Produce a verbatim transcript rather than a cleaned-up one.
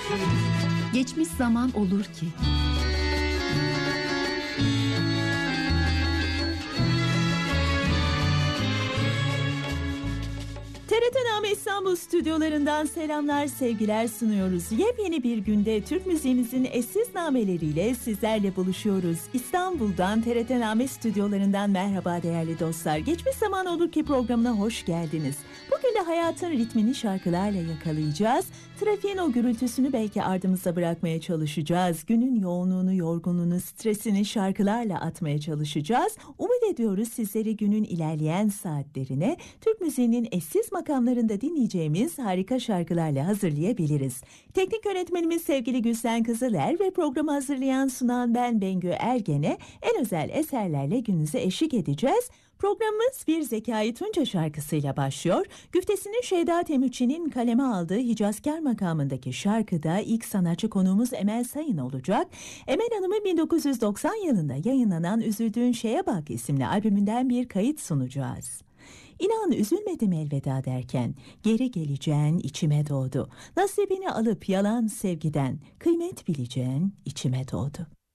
Geçmiş zaman olur ki. T R T Name İstanbul stüdyolarından selamlar, sevgiler sunuyoruz. Yepyeni bir günde Türk müziğimizin eşsiz nameleriyle sizlerle buluşuyoruz. İstanbul'dan T R T Name stüdyolarından merhaba değerli dostlar. Geçmiş zaman olur ki programına hoş geldiniz. Bugün de hayatın ritmini şarkılarla yakalayacağız. Trafiğin o gürültüsünü belki ardımıza bırakmaya çalışacağız. Günün yoğunluğunu, yorgunluğunu, stresini şarkılarla atmaya çalışacağız. Umut ediyoruz sizleri günün ilerleyen saatlerine Türk müziğinin eşsiz makamlarında dinleyeceğimiz harika şarkılarla hazırlayabiliriz. Teknik yönetmenimiz sevgili Gülsen Kızıler ve programı hazırlayan sunan ben Bengü Ergen'e en özel eserlerle gününüze eşlik edeceğiz. Programımız bir Zekai Tunca şarkısıyla başlıyor. Güftesini Şeyda Temuçin'in kaleme aldığı Hicazkar makamındaki şarkıda ilk sanatçı konuğumuz Emel Sayın olacak. Emel Hanım'ın bin dokuz yüz doksan yılında yayınlanan Üzüldüğün Şeye Bak isimli albümünden bir kayıt sunacağız. İnan üzülmedim elveda derken geri geleceğin içime doğdu. Nasibini alıp yalan sevgiden kıymet bileceğin içime doğdu.